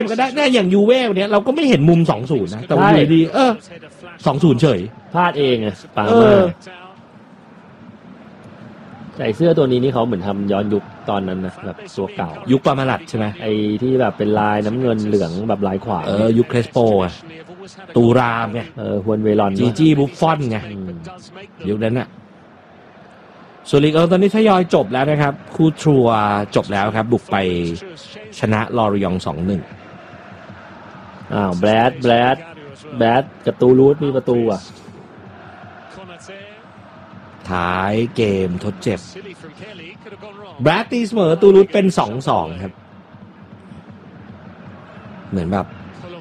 ก็ได้อย่างยูเว่เนี่ยเราก็ไม่เห็นมุม 2-0 นะแต่ว่าอยู่ดี2-0 เฉยพลาดเองอ่ะปามาใส่เสื้อตัวนี้นี่เขาเหมือนทำย้อนยุคตอนนั้นนะแบบตัวเก่ายุคปามาลัดใช่ไหมไอ้ที่แบบเป็นลายน้ำเงินเหลืองแบบลายขวางยุคเครสโปอ่ะตูรามไงฮวนเวลอนจีจี้บุฟฟอนไงยุคนั้นน่ะส่วนลีกตอนนี้ทยอยจบแล้วนะครับคู่ทรัวจบแล้วครับบุกไปชนะลอริยอง 2-1 แบดกับตูรูทมีประตูอ่ะท้ายเกมทดเจ็บแบรดตีเสมอตูรูทเป็น 2-2 ครับเหมือนแบบ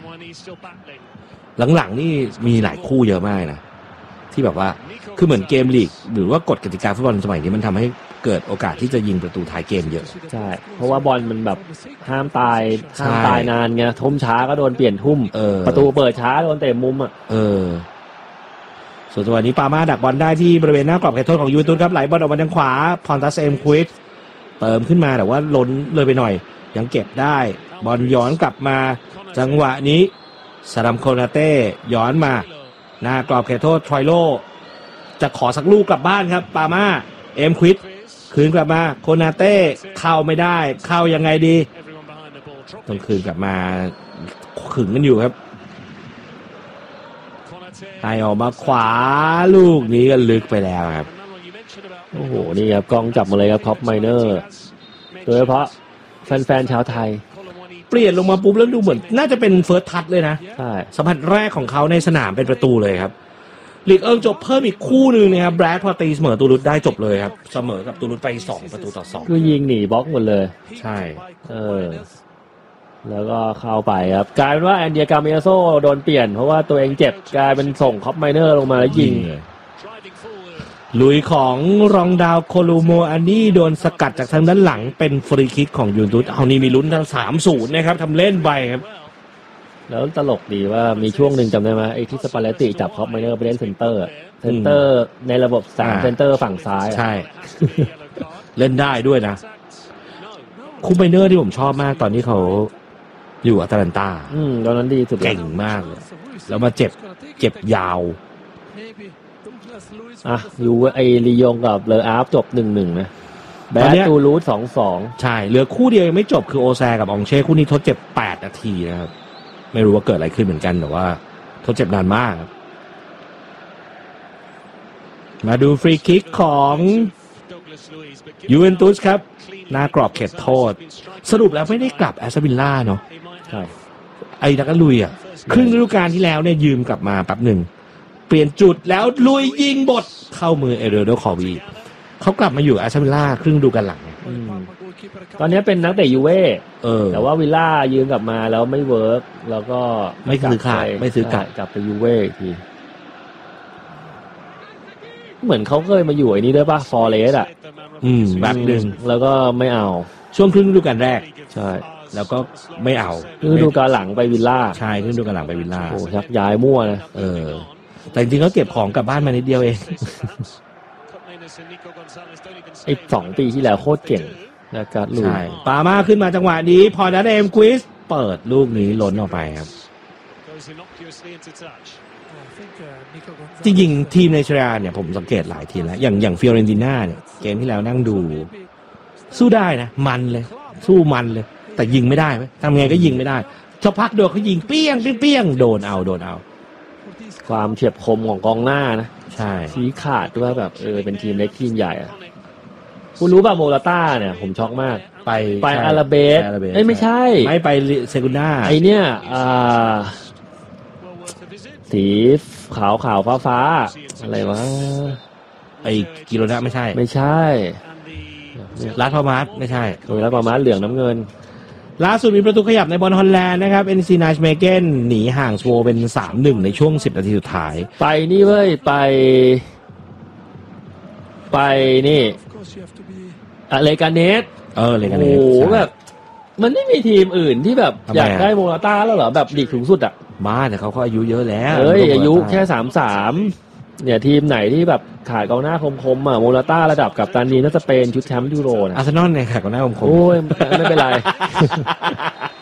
หลังๆนี่มีหลายคู่เยอะมากนะที่แบบว่าคือเหมือนเกมลีกหรือว่ากฎกติกาฟุตบอลสมัยนี้มันทำให้เกิดโอกาสที่จะยิงประตูท้ายเกมเยอะใช่เพราะว่าบอลมันแบบห้ามตายนานไงทุ่มช้าก็โดนเปลี่ยนทุ่มประตูเปิดช้าโดนเตะมุมอ่ะส่วนตัวนี้ปามาดักบอลได้ที่บริเวณหน้ากรอบเขตโทษของยูเวนตุสครับไหลบอลออกมาทางขวาพอนตัสเอมควิสเติมขึ้นมาแต่ว่าล้นเลยไปหน่อยยังเก็บได้บอลย้อนกลับมาจังหวะนี้ซาดัมโคนาเต้ย้อนมาหน้ากรอบเขตโทษทรอยโลจะขอสักลูกกลับบ้านครับปามาเอมควิสคืนกลับมาโคนาเต้เข้าไม่ได้เข้ายังไงดีต้องคืนกลับมาขึงกันอยู่ครับให้ออกมาขวาลูกนี้ก็ลึกไปแล้วครับโอ้โหนี่ครับกล้องจับมาเลยครับท็อปไมเนอร์โดยเฉพาะแฟนๆชาวไทยเปลี่ยนลงมาปุ๊บแล้วดูเหมือนน่าจะเป็นเฟิร์สทัชเลยนะใช่สัมผัสแรกของเขาในสนามเป็นประตูเลยครับลีกจบเพิ่มอีกคู่นึงนะครับแบรดพอตีเสมอตูรุตได้จบเลยครับเสมอกับตูรุตไป2-2 คือยิงหนีบล็อกหมดเลยใช่แล้วก็เข้าไปครับกลายเป็นว่าแอนเดียกาเมโซโดนเปลี่ยนเพราะว่าตัวเองเจ็บกลายเป็นส่งคอปไมเนอร์ลงมาแล้วยิงลุยของรองดาวโคลูโมอันนี้โดนสกัดจากทางด้านหลังเป็นฟรีคิกของยูเวนตุสเอานี่มีลุ้นทั้ง 3-0 นะครับทำเล่นไปครับแล้วตลกดีว่ามีช่วงหนึ่งจำได้ไหมไอ้ที่สปาเลตติจับคอปไมเนอร์ไปเล่นเซนเตอร์ในระบบ3เซนเตอร์ฝั่งซ้ายใช่ เล่นได้ด้วยนะคูไมเนอร์ที่ผมชอบมากตอนที่เขาอยู่อาตแลนตาตอนนั้นดีสุดเก่งมากเลยแล้วมาเจ็บยาวอยู่ไอลียงกับเลออาร์ฟจบ 1-1 นะแบดตูรูท 2-2 ใช่เหลือคู่เดียวยังไม่จบคือโอแซกับองเช่คู่นี้ทดเจ็บ8 นาทีนะครับไม่รู้ว่าเกิดอะไรขึ้นเหมือนกันแต่ว่าทดเจ็บนานมากมาดูฟรีคิกของยูเวนตุสครับหน้ากรอบเขตโทษสรุปแล้วไม่ได้กลับแอสตันวิลล่าเนาะใช่ไอ้ดักก็ลุยครึ่งฤดูกาลที่แล้วเนี่ยยืมกลับมาแป๊บหนึ่งเปลี่ยนจุดแล้วลุยยิงบทเข้ามือเอเรโดคอวีเขากลับมาอยู่แอสตันวิลล่าครึ่งฤดูกาลหลังตอนนี้เป็นนักเตะยูเว่แต่ว่าวิลล่ายืมกลับมาแล้วไม่เวิร์กแล้วก็ไม่ซื้อขายไม่ซื้อกลับไปยูเว่อีกทีเหมือนเขาเคยมาอยู่ไอ้นี้ด้วยป่ะฟอเรสแบบนึงแล้วก็ไม่เอาช่วงครึ่งฤดูกาลแรกใช่แล้วก็ไม่เอาครึ่งฤดูกาลหลังไปวิลล่าใช่ครึ่งฤดูกาลหลังไปวิลล่าโอ้ชักย้ายมั่วนะแต่จริงๆเขาเก็บของกลับบ้านมานิดเดียวเองไอ้2 ปีที่แล้วโคตรเก่งนะครับใช่ปามาขึ้นมาจังหวะนี้พอนัดเอมควิสเปิดลูกนี้ล้นออกไปครับจริงๆทีมในเชรียเนี่ยผมสังเกตหลายทีแล้วอย่างฟิออเรนติน่าเนี่ยเกมที่แล้วนั่งดูสู้ได้นะมันเลยสู้มันเลยแต่ยิงไม่ได้ไหมทำไงก็ยิงไม่ได้ชอบพักโดนเขายิงเปี้ยงโดนเอาความเฉียบคมของกองหน้านะใช่ชี้ขาดด้วยแบบเป็นทีมเล็กทีมใหญ่คุณรู้ป่ะโมราต้าเนี่ยผมช็อกมากไปอาราเบสไม่ใช่ไม่ไปเซกุนดาไอเนี่ยสีขาวฟ้าอะไรวะไอกิโลนะไม่ใช่ลาดพามาสไม่ใช่ลาดพามาสเหลืองน้ำเงินล่าสุดมีประตูขยับในบอลฮอลแลนด์นะครับเอ็นซีนาชเมเกนหนีห่างสโวเป็น 3-1 ในช่วง10 นาทีสุดท้ายไปนี่เว้ยไปนี่เลกาเนสเลกาเนสโอ้แบบมันไม่มีทีมอื่นที่แบบอยากได้โมราต้าแล้วเหรอแบบลีกสูงสุดบ้าแต่เขาก็อายุเยอะแล้วอายุแค่33เนี่ยทีมไหนที่แบบขาดกองหน้าคมโมราต้าระดับกัปตันทีมน่าจะเป็นชุดแชมป์ยูโรนะอาร์เซนอลเนี่ยขาดกองหน้าคมโอ้ยไม่เป็นไร